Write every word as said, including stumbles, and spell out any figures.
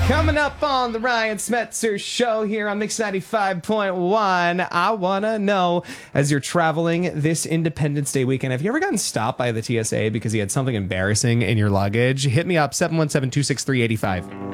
Coming up on the Ryan Smetzer Show here on Mix ninety-five point one, I want to know, as you're traveling this Independence Day weekend, have you ever gotten stopped by the T S A because you had something embarrassing in your luggage? Hit me up, seven one seven, two six three, eight five